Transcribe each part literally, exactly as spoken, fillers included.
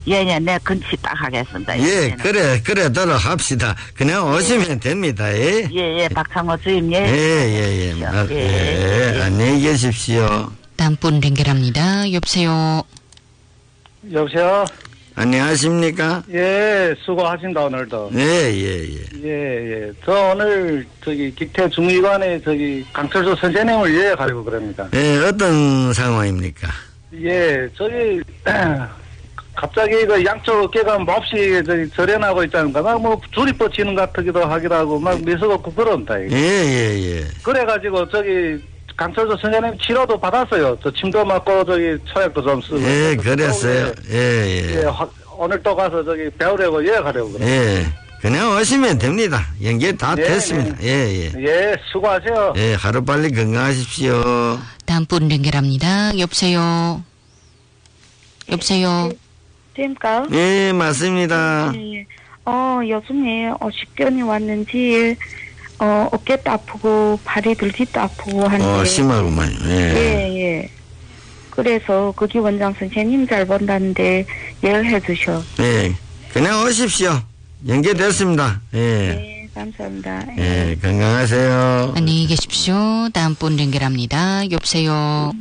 예예, 내 근치 딱 하겠습니다. 예, 이제는. 그래, 그래도록 합시다. 그냥 오시면 됩니다. 예. 예예, 박상호 주임, 예. 예, 예, 예. 아, 예, 예, 예. 안녕히 계십시오. 다음 분 연결합니다. 여보세요. 여보세요? 안녕하십니까? 예, 수고하신다, 오늘도. 예, 예, 예. 예, 예. 저 오늘, 저기, 기태 중의관에, 저기, 강철수 선생님을 예약하려고 그럽니다. 예, 어떤 상황입니까? 예, 저기, 갑자기 그 양쪽 어깨가 몹시 저기 절연하고 있잖아요. 막 뭐 줄이 뻗치는 것 같기도 하기도 하고, 막 미소가 없고 그런다. 예, 예, 예. 그래가지고, 저기, 강철수 선생님 치료도 받았어요. 저 침도 맞고, 저기, 초약도 좀 쓰고. 예, 그랬어요. 예, 예. 예, 화- 오늘 또 가서 저기 배우려고 예약하려고 그래요. 예. 그냥 오시면 됩니다. 연결 다 네, 됐습니다. 네. 예, 예. 예, 수고하세요. 예, 하루빨리 건강하십시오. 다음 분 연결합니다. 여보세요. 여보세요. 됩니까? 예, 맞습니다. 예. 어, 요즘에 어, 식견이 왔는지, 어, 어깨도 아프고, 발이 들기도 아프고 한데. 어, 심하구만. 예. 예, 예. 그래서 거기 원장 선생님 잘 본다는데, 예열해 주셔. 예. 그냥 오십시오. 연결됐습니다. 예. 네, 감사합니다. 예, 건강하세요. 안녕히 계십시오. 다음 분 연결합니다. 여보세요.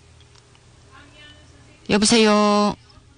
여보세요.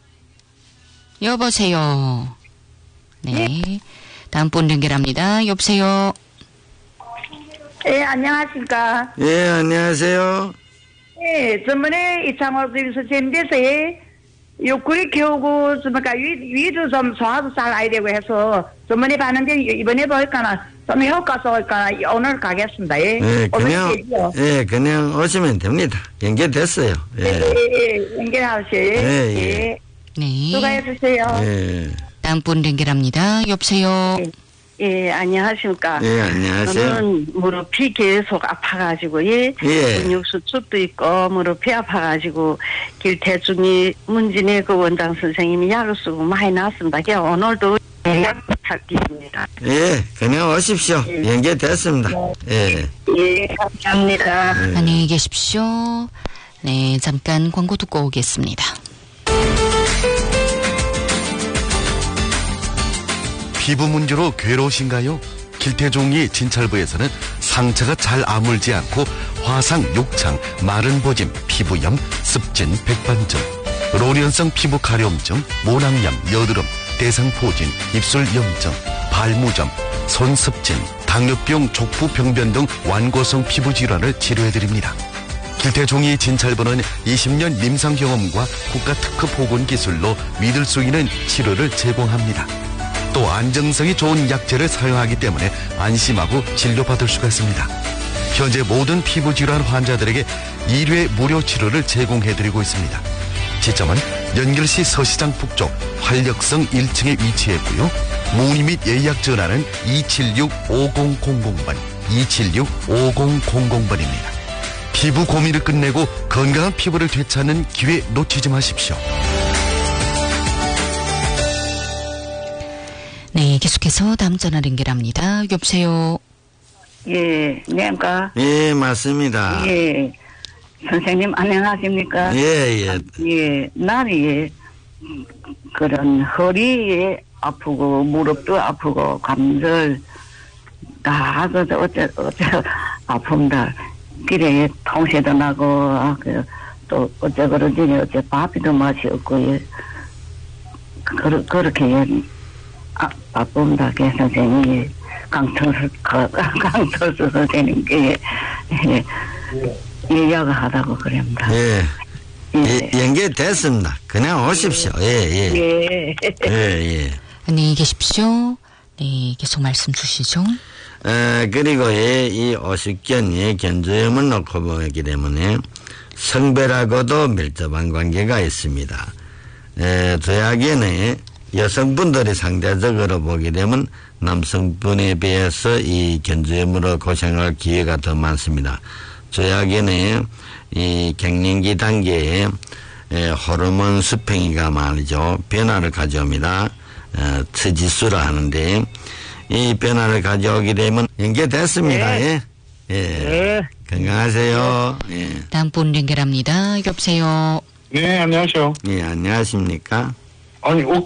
여보세요. 네. 다음 분 연결합니다. 여보세요. 예, 안녕하십니까. 예, 안녕하세요. 예, 저번에 이창호 선생님께서 예, 요구리 키우고, 좀, 위, 위도 좀 소화도 잘 아야 되고 해서, 저번에 봤는데, 이번에 볼까나, 좀 효과서 올까나, 오늘 가겠습니다. 예. 예, 오늘 그냥, 얘기요. 예, 그냥 오시면 됩니다. 연결됐어요. 예, 예. 예, 예, 연결하세요. 예, 예. 예. 네. 수고해주세요. 예. 다음 분 연결합니다. 여보세요. 예, 안녕하십니까. 예, 안녕하세요. 저는 무릎이 계속 아파가지고, 예. 예. 근육 수축도 있고, 무릎이 아파가지고, 길태중이 문진의 그 원장 선생님이 약을 쓰고 많이 났습니다. 그래서 오늘도 약 부탁드립니다. 예, 그냥 오십시오. 연결됐습니다. 예. 예, 감사합니다. 예. 안녕히 계십시오. 네, 잠깐 광고 듣고 오겠습니다. 피부 문제로 괴로우신가요? 길태종이 진찰부에서는 상처가 잘 아물지 않고 화상, 욕창, 마른 보짐, 피부염, 습진, 백반증, 로련성 피부 가려움증, 모낭염, 여드름, 대상포진, 입술 염증, 발무점, 손습진, 당뇨병, 족부 병변 등 완고성 피부 질환을 치료해드립니다. 길태종이 진찰부는 이십 년 임상 경험과 국가 특허 보건 기술로 믿을 수 있는 치료를 제공합니다. 또 안정성이 좋은 약재를 사용하기 때문에 안심하고 진료받을 수가 있습니다. 현재 모든 피부질환 환자들에게 일 회 무료 치료를 제공해드리고 있습니다. 지점은 연결시 서시장 북쪽 활력성 일 층에 위치했고요. 문의 및 예약 전화는 이칠육 오공공공 번, 이칠육 오공공공 번입니다. 피부 고민을 끝내고 건강한 피부를 되찾는 기회 놓치지 마십시오. 네, 계속해서 다음 전화 연결합니다. 여보세요. 예, 내가, 예, 맞습니다. 예, 선생님 안녕하십니까? 예, 예. 예, 날이 그런 허리에 아프고 무릎도 아프고 관절 다 그 어째 어째 아픕니다. 길에 통새도 나고 그, 또 어째 그런지 어째 밥이도 맛이 없고 예. 그 그렇게 예. 아, 아픕니다. 그 선생님이 강철수 강철수 선생님께 예, 예약을 하다고 그럽니다. 예. 예. 예, 연결됐습니다. 그냥 오십시오. 예, 예. 예. 예, 예. 안녕히 계십시오. 네, 계속 말씀 주시죠. 에, 그리고 예, 이 오십견이 견조염을 놓고 보기 때문에 성별하고도 밀접한 관계가 있습니다. 에, 저약에는 여성분들이 상대적으로 보게 되면 남성분에 비해서 이 견조염으로 고생할 기회가 더 많습니다. 저약에는 이 갱년기 단계에 에, 호르몬 수평이가 말이죠. 변화를 가져옵니다. 어, 처지수라 하는데 이 변화를 가져오게 되면 연결됐습니다. 네. 예. 예. 네. 건강하세요. 예. 다음 분 연결합니다. 여보세요. 네, 안녕하세요. 예, 안녕하십니까? 아니, 어,